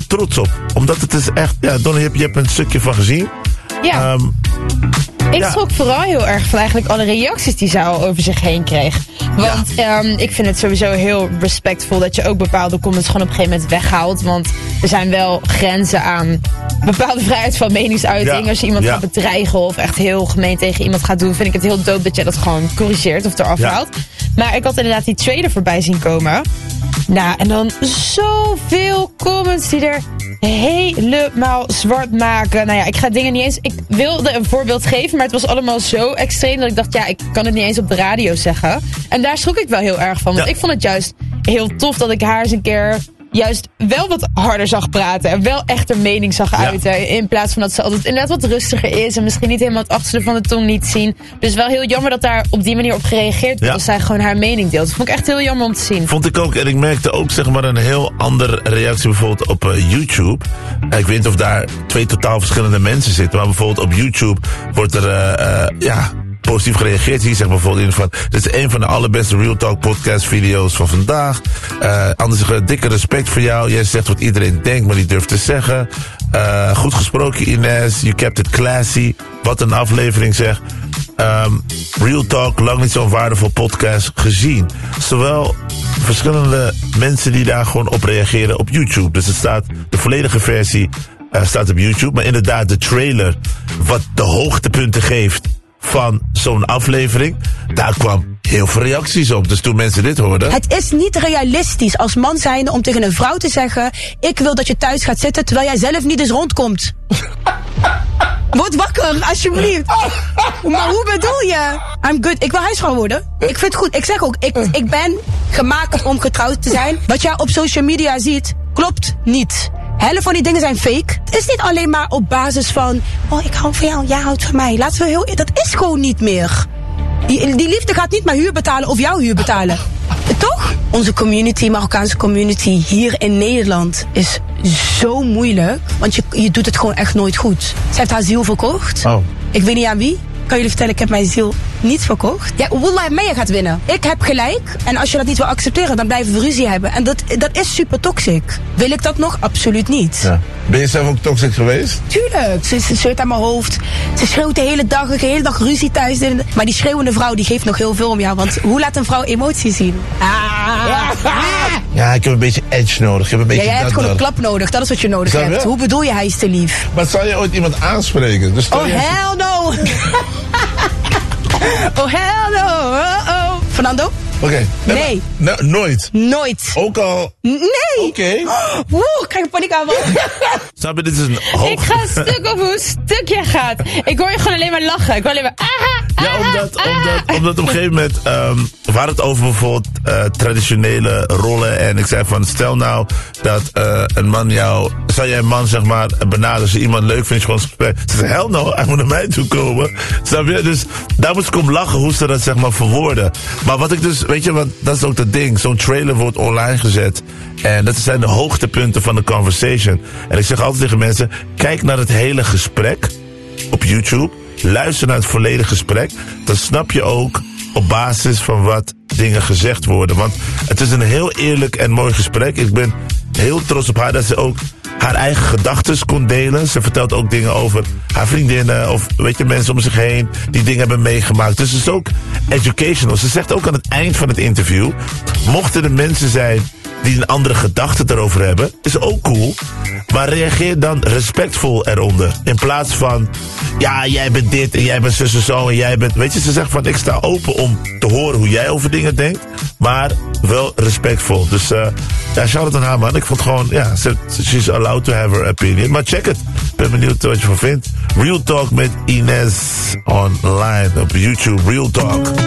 trots op. Omdat het is echt... Ja, Donnie, je hebt een stukje van gezien. Ja. Ik schrok vooral heel erg van eigenlijk alle reacties die zij al over zich heen kreeg. Want ik vind het sowieso heel respectvol dat je ook bepaalde comments gewoon op een gegeven moment weghaalt. Want er zijn wel grenzen aan bepaalde vrijheid van meningsuiting. Ja. Als je iemand gaat bedreigen of echt heel gemeen tegen iemand gaat doen, vind ik het heel dope dat je dat gewoon corrigeert of eraf haalt. Maar ik had inderdaad die trailer voorbij zien komen. Nou, en dan zoveel comments die er helemaal zwart maken. Nou ja, ik ga dingen niet eens... Ik wilde een voorbeeld geven, maar het was allemaal zo extreem dat ik dacht, ik kan het niet eens op de radio zeggen. En daar schrok ik wel heel erg van. Want ik vond het juist heel tof dat ik haar eens een keer juist wel wat harder zag praten. En wel echt haar mening zag uiten. In plaats van dat ze altijd inderdaad wat rustiger is. En misschien niet helemaal het achterste van de tong niet zien. Dus wel heel jammer dat daar op die manier op gereageerd wordt. Als zij gewoon haar mening deelt. Dat vond ik echt heel jammer om te zien. Vond ik ook. En ik merkte ook zeg maar een heel andere reactie bijvoorbeeld op YouTube. Ik weet niet of daar 2 totaal verschillende mensen zitten. Maar bijvoorbeeld op YouTube wordt er positief gereageerd. Hier zegt bijvoorbeeld iemand van, dit is een van de allerbeste Real Talk podcast video's van vandaag. Anders zeggen, dikke respect voor jou. Jij zegt wat iedereen denkt, maar niet durft te zeggen. Goed gesproken, Ines. You kept it classy. Wat een aflevering zeg. Real Talk, lang niet zo'n waardevol podcast gezien. Zowel verschillende mensen die daar gewoon op reageren op YouTube. Dus het staat, de volledige versie staat op YouTube. Maar inderdaad, de trailer, wat de hoogtepunten geeft van zo'n aflevering, daar kwam heel veel reacties op. Dus toen mensen dit hoorden... Het is niet realistisch als man zijnde om tegen een vrouw te zeggen, ik wil dat je thuis gaat zitten terwijl jij zelf niet eens rondkomt. Word wakker, alsjeblieft. Maar hoe bedoel je? I'm good. Ik wil huisvrouw worden. Ik vind het goed. Ik zeg ook, ik ben gemaakt om getrouwd te zijn. Wat jij op social media ziet, klopt niet. Helft van die dingen zijn fake. Het is niet alleen maar op basis van, oh, ik hou van jou, jij houdt van mij. Laten we dat is gewoon niet meer. Die liefde gaat niet maar huur betalen of jouw huur betalen. Toch? Onze community, Marokkaanse community hier in Nederland is zo moeilijk. Want je doet het gewoon echt nooit goed. Ze heeft haar ziel verkocht. Oh. Ik weet niet aan wie. Kan jullie vertellen, ik heb mijn ziel niet verkocht. Ja, Wallah, Meijer gaat winnen. Ik heb gelijk. En als je dat niet wil accepteren, dan blijven we ruzie hebben. En dat is super toxic. Wil ik dat nog? Absoluut niet. Ja. Ben je zelf ook toxic geweest? Tuurlijk. Ze scheurt aan mijn hoofd. Ze schreeuwt de hele dag ruzie thuis. Maar die schreeuwende vrouw, die geeft nog heel veel om jou. Want hoe laat een vrouw emotie zien? Ja, ik heb een beetje edge nodig. Ik heb een beetje jij hebt gewoon een klap nodig. Dat is wat je nodig hebt. Hoe bedoel je, hij is te lief? Maar zou je ooit iemand aanspreken? Dus hell no! Oh, hell no! Uh-oh. Fernando? Oké. Nee. Nooit? Nooit. Ook al? Nee. Oké. Woe, ik krijg een paniekaanval. Snap je, dit is een hoog... Ik ga stuk op hoe stuk jij gaat. Ik hoor je gewoon alleen maar lachen. Ik hoor alleen maar... Omdat op een gegeven moment... we hadden het over bijvoorbeeld traditionele rollen. En ik zei van, stel nou dat een man jou... Zou jij een man zeg maar benaderen als je iemand leuk vindt, gewoon gesprek. Ze zei, hell no, hij moet naar mij toe komen. Snap je? Dus daar moest ik om lachen hoe ze dat zeg maar verwoorden. Maar wat ik dus, weet je, want dat is ook het ding. Zo'n trailer wordt online gezet. En dat zijn de hoogtepunten van de conversation. En ik zeg altijd tegen mensen, kijk naar het hele gesprek op YouTube. Luister naar het volledige gesprek. Dan snap je ook op basis van wat dingen gezegd worden. Want het is een heel eerlijk en mooi gesprek. Ik ben heel trots op haar dat ze ook haar eigen gedachten kon delen. Ze vertelt ook dingen over haar vriendinnen of weet je, mensen om zich heen die dingen hebben meegemaakt. Dus het is ook educational. Ze zegt ook aan het eind van het interview, mochten er mensen zijn die een andere gedachte erover hebben, is ook cool. Maar reageer dan respectvol eronder. In plaats van, ja, jij bent dit en jij bent zus en zo en jij bent... Weet je, ze zegt van, ik sta open om te horen hoe jij over dingen denkt. Maar wel respectvol. Dus ja, shout-out aan haar, man. Ik vond gewoon, ja, she's allowed to have her opinion. Maar check het. Ik ben benieuwd wat je van vindt. Real Talk met Ines online op YouTube. Real Talk.